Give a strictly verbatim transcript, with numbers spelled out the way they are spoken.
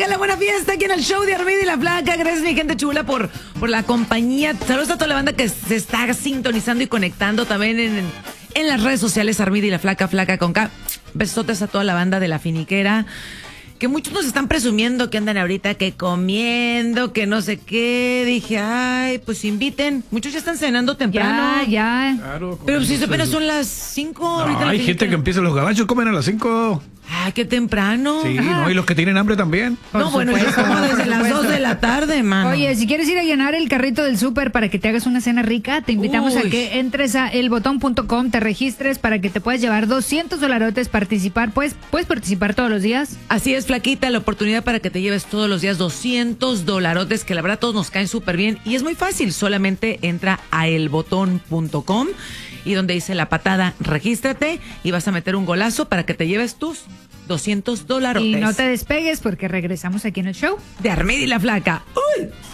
siga la buena fiesta aquí en el show de Armida y la Flaca. Gracias, mi gente chula, por, por la compañía. Saludos a toda la banda que se está sintonizando y conectando también en, en las redes sociales. Armida y la Flaca, Flaca con K. Besotes a toda la banda de La Finiquera, que muchos nos están presumiendo que andan ahorita que comiendo, que no sé qué. Dije, ay, pues inviten. Muchos ya están cenando temprano. Ya, ya. Claro, Pero si apenas son las cinco. No, ahorita hay gente que empieza, los gabachos comen a las cinco. Ay, qué temprano. Sí, no, y los que tienen hambre también. No, bueno, yo como desde las dos de la tarde, mano. Oye, si quieres ir a llenar el carrito del súper para que te hagas una cena rica, te invitamos Uy. a que entres a el botón punto com, te registres para que te puedas llevar doscientos dolarotes, participar. Puedes, puedes participar todos los días. Así es, Flaquita, la oportunidad para que te lleves todos los días doscientos dolarotes, que la verdad todos nos caen súper bien. Y es muy fácil, solamente entra a el botón punto com y donde dice la patada, regístrate y vas a meter un golazo para que te lleves tus doscientos dolarotes. Y no te despegues porque regresamos aquí en el show de Armida y la Flaca. ¡Uy!